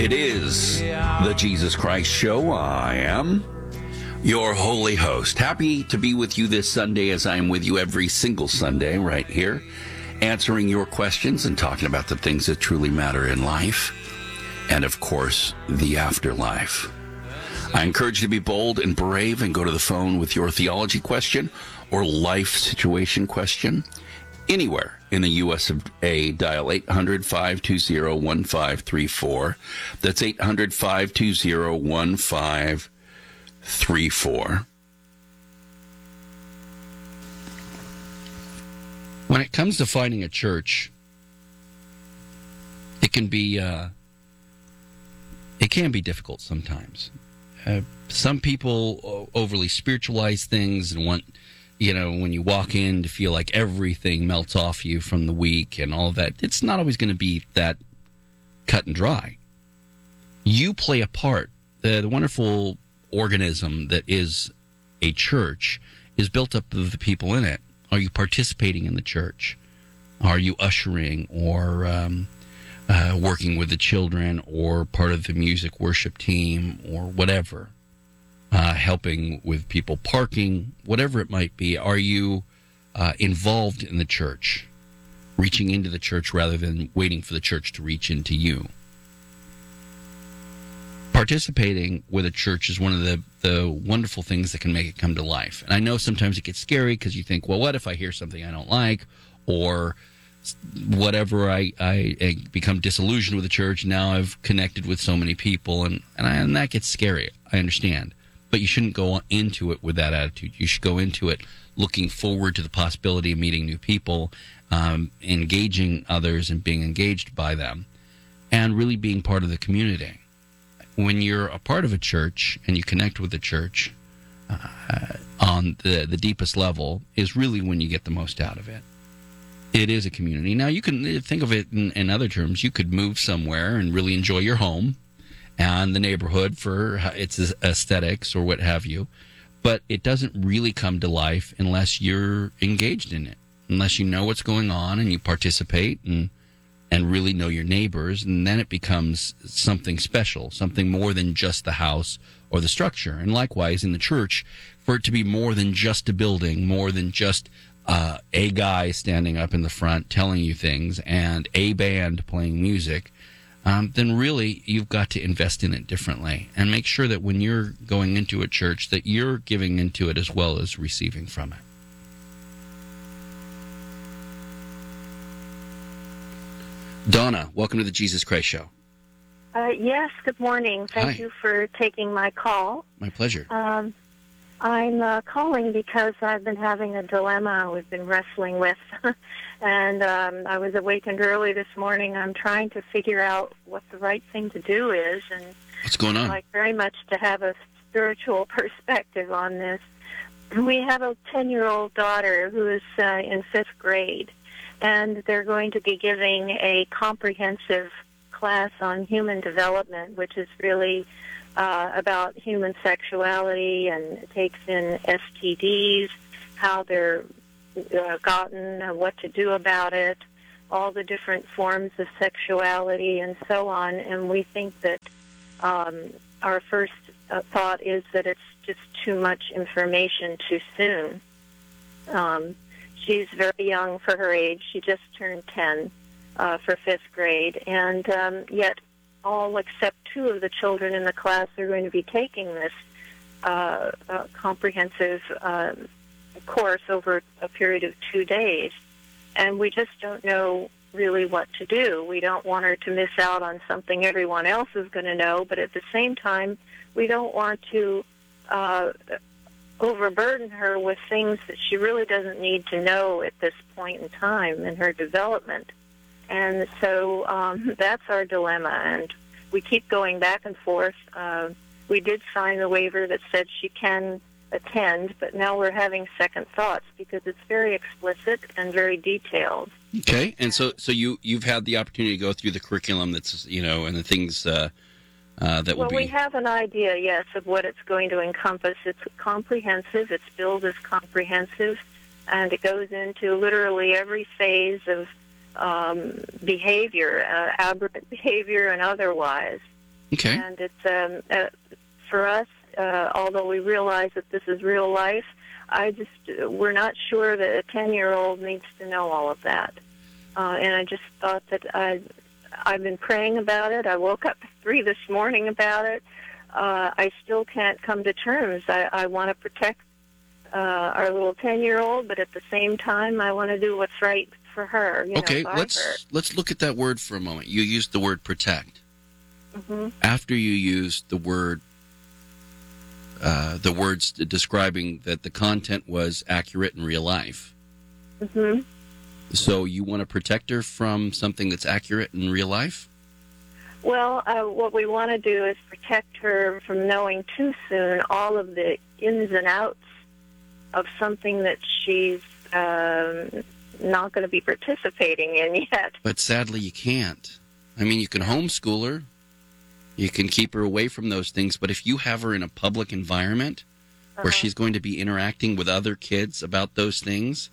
It is the Jesus Christ Show. I am your holy host. Happy to be with you this Sunday, as I am with you every single Sunday right here, answering your questions and talking about the things that truly matter in life and, of course, the afterlife. I encourage you to be bold and brave and go to the phone with your theology question or life situation question. Anywhere in the U.S. of A, dial 800-520-1534. That's 800-520-1534. When it comes to finding a church, it can be difficult sometimes. Some people overly spiritualize things and want, when you walk in, to feel like everything melts off you from the week and all that. It's not always going to be that cut and dry. You play a part. The wonderful organism that is a church is built up of the people in it. Are you participating in the church? Are you ushering or working with the children or part of the music worship team or whatever? Helping with people parking, whatever it might be. Are you involved in the church, reaching into the church rather than waiting for the church to reach into you? Participating with a church is one of the wonderful things that can make it come to life. And I know sometimes it gets scary because you think, well, what if I hear something I don't like, or whatever, I become disillusioned with the church. Now I've connected with so many people, and that gets scary. I understand. But you shouldn't go into it with that attitude. You should go into it looking forward to the possibility of meeting new people, engaging others and being engaged by them, and really being part of the community. When you're a part of a church and you connect with the church on the deepest level is really when you get the most out of it. It is a community. Now, you can think of it in other terms. You could move somewhere and really enjoy your home and the neighborhood for its aesthetics or what have you, but it doesn't really come to life unless you're engaged in it, unless you know what's going on and you participate and really know your neighbors, and then it becomes something special, something more than just the house or the structure. And likewise in the church, for it to be more than just a building, more than just a guy standing up in the front telling you things and a band playing music, then really you've got to invest in it differently and make sure that when you're going into a church that you're giving into it as well as receiving from it. Donna, welcome to the Jesus Christ Show. Yes, good morning. Thank Hi. you for taking my call. My pleasure. I'm calling because I've been having a dilemma we've been wrestling with. And I was awakened early this morning. I'm trying to figure out what the right thing to do is. And What's going on? I'd like very much to have a spiritual perspective on this. We have a 10-year-old daughter who is in 5th grade, and they're going to be giving a comprehensive class on human development, which is really about human sexuality, and it takes in STDs, how they're gotten, what to do about it, all the different forms of sexuality, and so on. And we think that our first thought is that it's just too much information too soon. She's very young for her age. She just turned 10 for 5th grade, and yet all except 2 of the children in the class are going to be taking this comprehensive course over a period of 2 days. And we just don't know really what to do. We don't want her to miss out on something everyone else is going to know, but at the same time, we don't want to overburden her with things that she really doesn't need to know at this point in time in her development. And so that's our dilemma, and we keep going back and forth. We did sign the waiver that said she can attend, but now we're having second thoughts because it's very explicit and very detailed. Okay, and so you've had the opportunity to go through the curriculum that's, and the things that will be... Well, we have an idea, yes, of what it's going to encompass. It's comprehensive. It's billed as comprehensive, and it goes into literally every phase of behavior, aberrant behavior and otherwise. Okay. And it's for us, although we realize that this is real life, we're not sure that a 10-year-old needs to know all of that. And I just thought that I've been praying about it. I woke up at 3 this morning about it. I still can't come to terms. I want to protect our little 10-year-old, but at the same time, I want to do what's right for her. Okay, by her. let's look at that word for a moment. You used the word protect. Mm-hmm. After you used the words describing that the content was accurate in real life. Mm-hmm. So you want to protect her from something that's accurate in real life? Well, what we want to do is protect her from knowing too soon all of the ins and outs of something that she's not going to be participating in yet. But sadly, you can't. I mean, you can homeschool her. You can keep her away from those things. But if you have her in a public environment where she's going to be interacting with other kids about those things,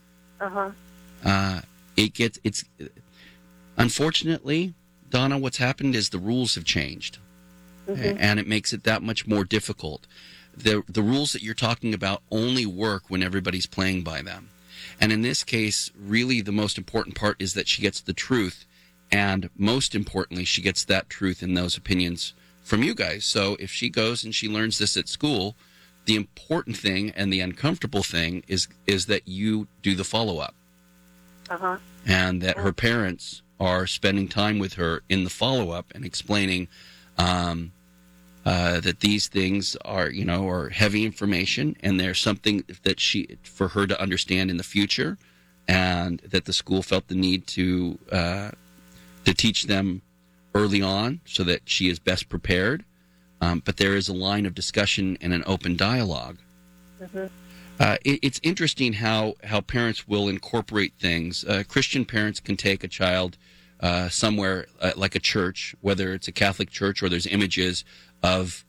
it's unfortunately, Donna, what's happened is the rules have changed, and it makes it that much more difficult. The rules that you're talking about only work when everybody's playing by them. And in this case, really the most important part is that she gets the truth, and most importantly, she gets that truth and those opinions from you guys. So if she goes and she learns this at school, the important thing and the uncomfortable thing is that you do the follow-up. And that her parents are spending time with her in the follow-up and explaining that these things are heavy information, and there's something that for her to understand in the future, and that the school felt the need to teach them early on so that she is best prepared. But there is a line of discussion and an open dialogue. It's interesting how parents will incorporate things. Christian parents can take a child somewhere like a church, whether it's a Catholic church or there's images of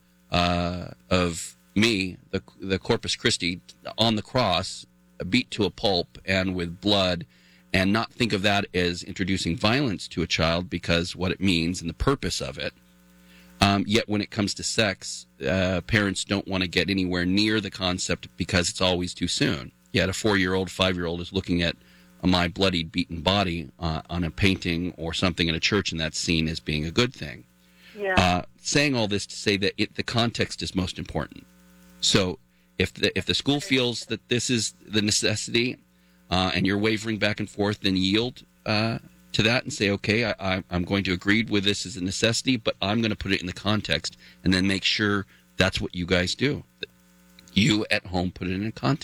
me, the Corpus Christi, on the cross, beat to a pulp and with blood, and not think of that as introducing violence to a child, because what it means and the purpose of it. Yet when it comes to sex, parents don't want to get anywhere near the concept because it's always too soon. Yet a 4-year-old, 5-year-old is looking at my bloodied, beaten body on a painting or something in a church, and that's seen as being a good thing. Yeah. Saying all this to say that the context is most important. So if the school feels that this is the necessity, and you're wavering back and forth, then yield to that and say, okay, I'm going to agree with this as a necessity, but I'm going to put it in the context, and then make sure that's what you guys do. You at home put it in a context.